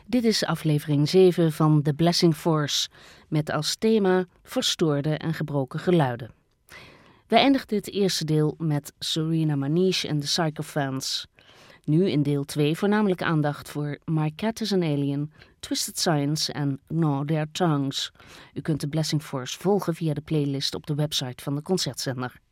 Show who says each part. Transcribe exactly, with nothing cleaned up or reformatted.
Speaker 1: Dit is aflevering zeven van The Blessing Force, met als thema verstoorde en gebroken geluiden. We eindigden het eerste deel met Serena Maniche en de Psychophants. Nu in deel twee voornamelijk aandacht voor My Cat is an Alien, Twisted Science en Gnaw Their Tongues. U kunt de Blessing Force volgen via de playlist op de website van de Concertzender.